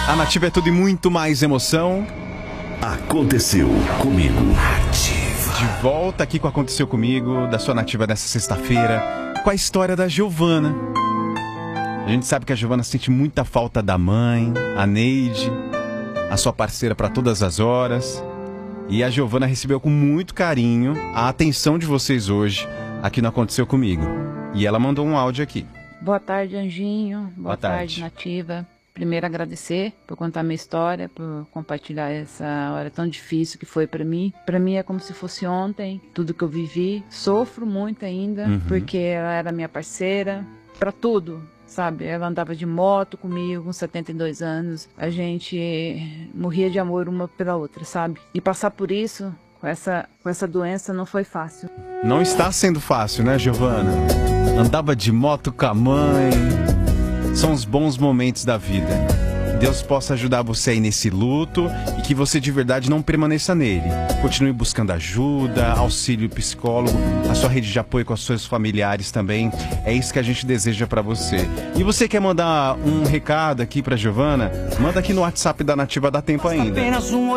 A Nativa é tudo e muito mais emoção. Aconteceu comigo. De volta aqui com Aconteceu Comigo, da sua Nativa dessa sexta-feira, com a história da Giovana. A gente sabe que a Giovana sente muita falta da mãe, a Neide, a sua parceira para todas as horas. E a Giovana recebeu com muito carinho a atenção de vocês hoje, aqui no Aconteceu Comigo. E ela mandou um áudio aqui. Boa tarde, Anjinho. Boa tarde, Nativa. Primeiro, agradecer por contar minha história, por compartilhar essa hora tão difícil que foi para mim. Para mim é como se fosse ontem, tudo que eu vivi. Sofro muito ainda, porque ela era minha parceira, para tudo, sabe? Ela andava de moto comigo, com 72 anos. A gente morria de amor uma pela outra, sabe? E passar por isso, com essa doença, não foi fácil. Não está sendo fácil, né, Giovana? Andava de moto com a mãe. São os bons momentos da vida. Deus possa ajudar você aí nesse luto e que você de verdade não permaneça nele. Continue buscando ajuda, auxílio psicólogo, a sua rede de apoio com os seus familiares também. É isso que a gente deseja pra você. E você quer mandar um recado aqui pra Giovana? Manda aqui no WhatsApp da Nativa, dá tempo ainda.